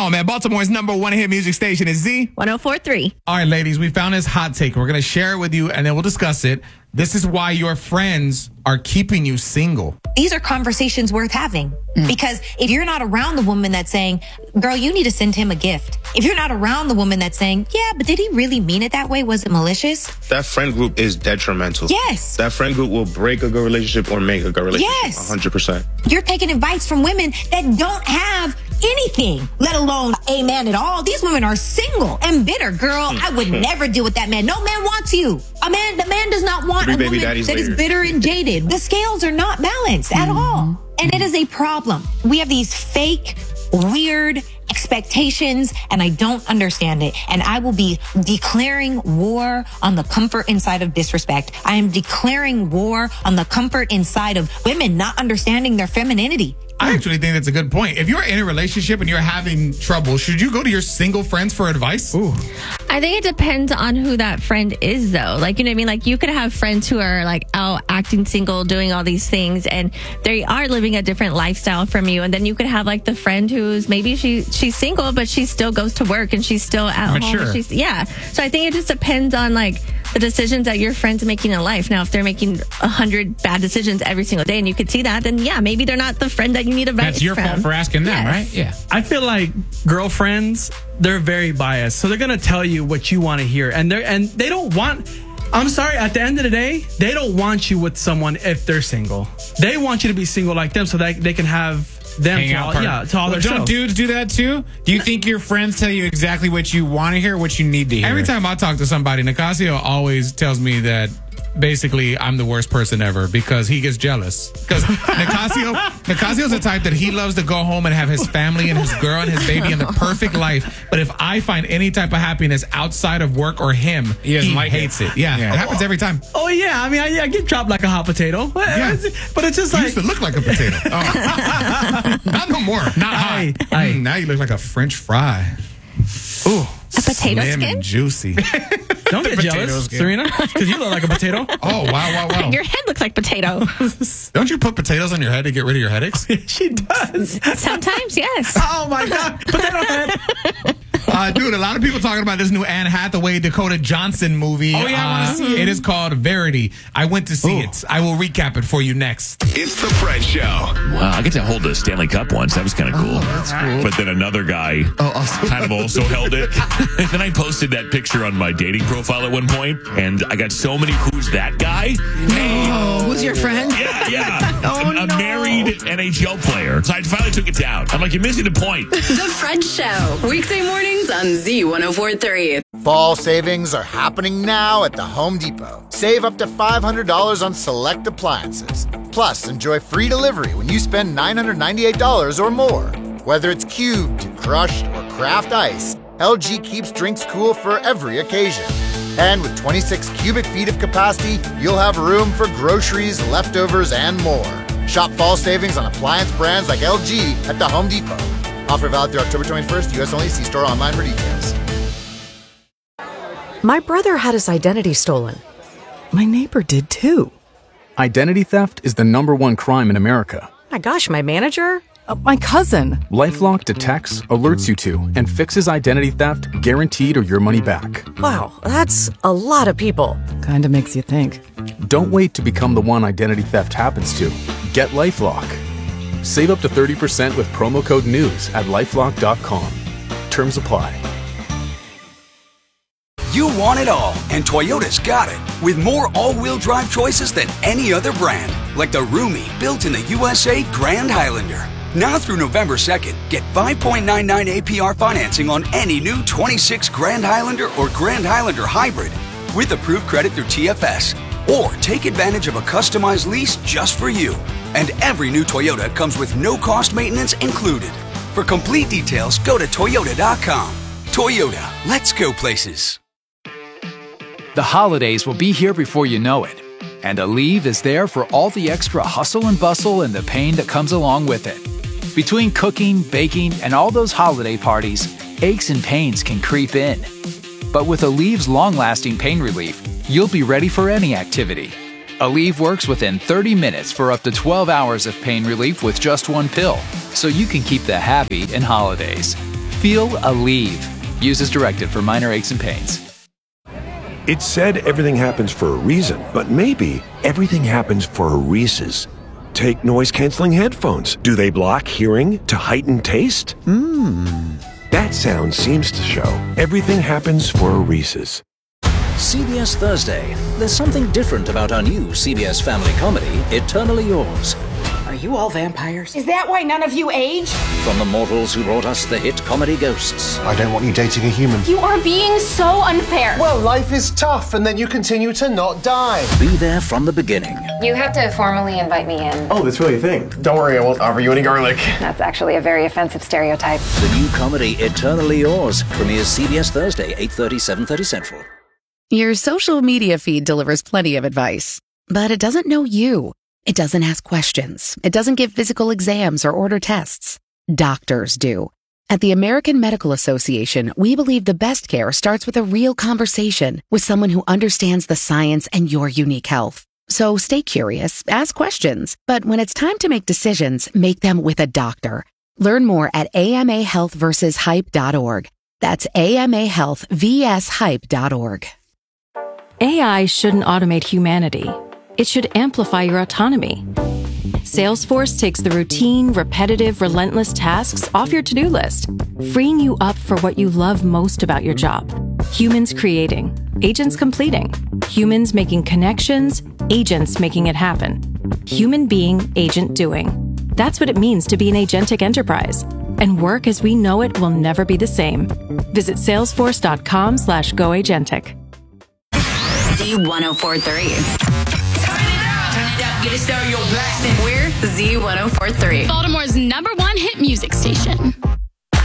on, man. Baltimore's number one hit music station is Z 104.3. All right, ladies, we found this hot take. We're going to share it with you, and then we'll discuss it. This is why your friends are keeping you single. These are conversations worth having. Because if you're not around the woman that's saying, girl, you need to send him a gift. If you're not around the woman that's saying, yeah, but did he really mean it that way? Was it malicious? That friend group is detrimental. Yes. That friend group will break a good relationship or make a good relationship. Yes. 100%. You're taking advice from women that don't have anything, let alone a man at all. These women are single and bitter. Girl, I would never deal with that man. No man wants you. The man does not want a woman that is bitter and jaded. The scales are not balanced at all. And it is a problem. We have these fake, weird expectations, and I don't understand it. And I will be declaring war on the comfort inside of disrespect. I am declaring war on the comfort inside of women not understanding their femininity. I actually think that's a good point. If you're in a relationship and you're having trouble, should you go to your single friends for advice? Ooh. I think it depends on who that friend is, though. Like, you know what I mean? Like, you could have friends who are like out acting single, doing all these things, and they are living a different lifestyle from you. And then you could have like the friend who's maybe she's single, but she still goes to work and she's still at Mature. home. Yeah. So I think it just depends on like the decisions that your friend's making in life. Now, if they're making 100 bad decisions every single day and you could see that, then yeah, maybe they're not the friend that you need advice That's your from. fault for asking them, Yes. right? Yeah. I feel like girlfriends, they're very biased. So they're going to tell you what you want to hear. And they don't want, I'm sorry, at the end of the day, they don't want you with someone if they're single. They want you to be single like them so that they can have them Hang to out all, part. yeah, to all Well, their don't self. dudes do that too? Do you think your friends tell you exactly what you want to hear, what you need to hear? Every time I talk to somebody, Nicasio always tells me that basically I'm the worst person ever because he gets jealous. Because Nicasio's the type that he loves to go home and have his family and his girl and his baby and the perfect life. But if I find any type of happiness outside of work or him, He doesn't like hates it. it. Yeah, Yeah. it happens every time. Oh, yeah. I mean, I get dropped like a hot potato. Yeah. But it's just You like, used to look like a potato. Oh. Not no more. Not hot. Aye. Now you look like a French fry. Ooh. A potato slim skin? and juicy. don't get potato jealous, skin. Serena, because you look like a potato. Oh, wow. Your head looks like potato. Don't you put potatoes on your head to get rid of your headaches? She does. Sometimes, yes. Oh, my God. Potato head. Dude, a lot of people talking about this new Anne Hathaway, Dakota Johnson movie. Oh, yeah, I wanna see it. It is called Verity. I went to see it. I will recap it for you next. It's the Fred Show. Wow, I get to hold the Stanley Cup once. That was kind of cool. That's cool. But then another guy kind of also held it. And then I posted that picture on my dating profile at one point, and I got so many "Who's that guy?" Oh, who's your friend? Yeah. A married NHL player. So I finally took it down. I'm like, you're missing the point. The Fred Show. Weekday mornings on Z104.3. Fall savings are happening now at the Home Depot. Save up to $500 on select appliances. Plus, enjoy free delivery when you spend $998 or more. Whether it's cubed, crushed, or craft ice, LG keeps drinks cool for every occasion. And with 26 cubic feet of capacity, you'll have room for groceries, leftovers, and more. Shop fall savings on appliance brands like LG at the Home Depot. Offer valid through October 21st, U.S. only. See store online for details. My brother had his identity stolen. My neighbor did too. Identity theft is the #1 crime in America. My gosh, my manager? My cousin. LifeLock detects, alerts you to, and fixes identity theft guaranteed or your money back. Wow, that's a lot of people. Kinda makes you think. Don't wait to become the one identity theft happens to. Get LifeLock. Save up to 30% with promo code NEWS at LifeLock.com. Terms apply. You want it all, and Toyota's got it. With more all-wheel drive choices than any other brand. Like the roomy, built-in-the-USA Grand Highlander. Now through November 2nd, get 5.99 APR financing on any new 26 Grand Highlander or Grand Highlander Hybrid with approved credit through TFS. Or take advantage of a customized lease just for you. And every new Toyota comes with no-cost maintenance included. For complete details, go to Toyota.com. Toyota, let's go places. The holidays will be here before you know it. And Aleve is there for all the extra hustle and bustle and the pain that comes along with it. Between cooking, baking, and all those holiday parties, aches and pains can creep in. But with Aleve's long-lasting pain relief, you'll be ready for any activity. Aleve works within 30 minutes for up to 12 hours of pain relief with just one pill, so you can keep the happy in holidays. feel Aleve. Use as directed for minor aches and pains. It said everything happens for a reason, but maybe everything happens for a Reese's. Take noise-canceling headphones. Do they block hearing to heighten taste? That sound seems to show everything happens for a Reese's. CBS Thursday. There's something different about our new CBS family comedy, Eternally Yours. Are you all vampires? Is that why none of you age? From the mortals who brought us the hit comedy Ghosts. I don't want you dating a human. You are being so unfair. Well, life is tough, and then you continue to not die. Be there from the beginning. You have to formally invite me in. Oh, that's really a thing. Don't worry, I won't offer you any garlic. That's actually a very offensive stereotype. The new comedy, Eternally Yours, premieres CBS Thursday, 8:30, 7:30 Central. Your social media feed delivers plenty of advice, but it doesn't know you. It doesn't ask questions. It doesn't give physical exams or order tests. Doctors do. At the American Medical Association, we believe the best care starts with a real conversation with someone who understands the science and your unique health. So stay curious, ask questions, but when it's time to make decisions, make them with a doctor. Learn more at amahealthversushype.org. That's amahealthvshype.org. AI shouldn't automate humanity. It should amplify your autonomy. Salesforce takes the routine, repetitive, relentless tasks off your to-do list, freeing you up for what you love most about your job. Humans creating, agents completing, humans making connections, agents making it happen. Human being, agent doing. That's what it means to be an agentic enterprise. And work as we know it will never be the same. Visit salesforce.com/goagentic. Z104.3. Get a stereo blasting. We're Z104.3. Baltimore's #1 hit music station.